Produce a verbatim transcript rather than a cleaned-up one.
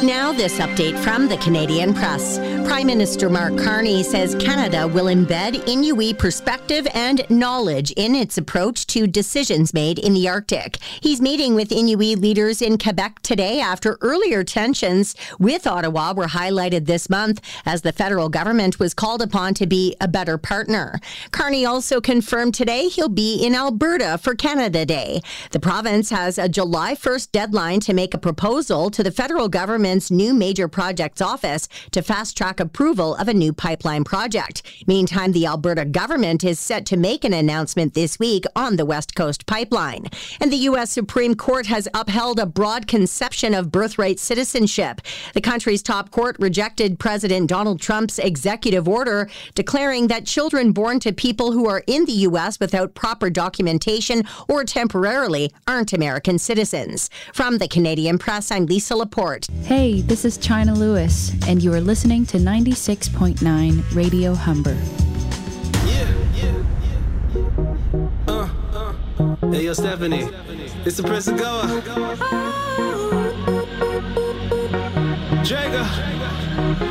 Now, this update from the Canadian Press. Prime Minister Mark Carney says Canada will embed Inuit perspective and knowledge in its approach to decisions made in the Arctic. He's meeting with Inuit leaders in Quebec today after earlier tensions with Ottawa were highlighted this month as the federal government was called upon to be a better partner. Carney also confirmed today he'll be in Alberta for Canada Day. The province has a July first deadline to make a proposal to the federal government's new major projects office to fast-track approval of a new pipeline project. Meantime, the Alberta government is set to make an announcement this week on the West Coast pipeline. And the U S Supreme Court has upheld a broad conception of birthright citizenship. The country's top court rejected President Donald Trump's executive order declaring that children born to people who are in the U S without proper documentation or temporarily aren't American citizens. From the Canadian Press, I'm Lisa Laporte. Hey, this is China Lewis, and you are listening to ninety-six point nine Radio Humber. Yeah, yeah, yeah. Uh, uh. Hey, yo, Stephanie, it's the Prince of Goa. Drago.